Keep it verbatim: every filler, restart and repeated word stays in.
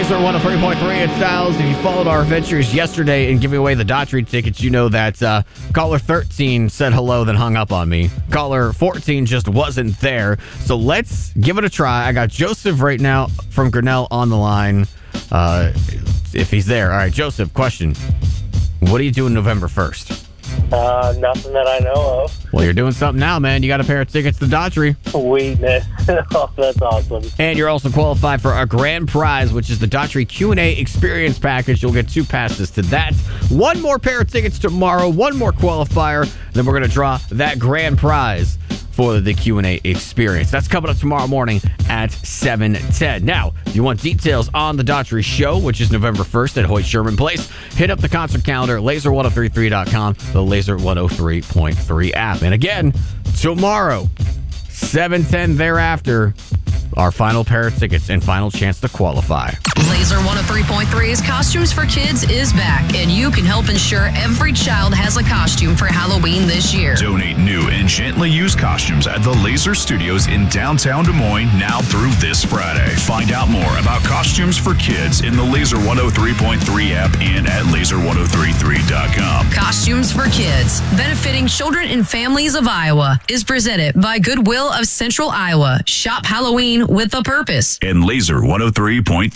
Laser one oh three point three at Styles. If you followed our adventures yesterday in giving away the Daughtry tickets, you know that uh, caller thirteen said hello, then hung up on me. Caller fourteen just wasn't there. So let's give it a try. I got Joseph right now from Grinnell on the line. Uh, if he's there. All right, Joseph, question. What are you doing November first? Uh, nothing that I know of. Well, you're doing something now, man. You got a pair of tickets to Daughtry. Sweetness. Oh, that's awesome. And you're also qualified for our grand prize, which is the Daughtry Q and A Experience Package. You'll get two passes to that. One more pair of tickets tomorrow, one more qualifier. Then we're going to draw that grand prize for the Q and A Experience. That's coming up tomorrow morning at seven ten. Now, if you want details on the Daughtry show, which is November first at Hoyt Sherman Place, hit up the concert calendar, laser ten thirty-three dot com, the Laser one oh three point three app. And again, tomorrow, seven ten thereafter, our final pair of tickets and final chance to qualify. Laser one oh three point three's Costumes for Kids is back, and you can help ensure every child has a costume for Halloween this year. Donate new and gently used costumes at the Laser Studios in downtown Des Moines now through this Friday. Find out more about Costumes for Kids in the Laser one oh three point three app and at laser ten thirty-three dot com. Costumes for Kids, benefiting children and families of Iowa, is presented by Goodwill of Central Iowa. Shop Halloween with a purpose. And Laser one oh three point three.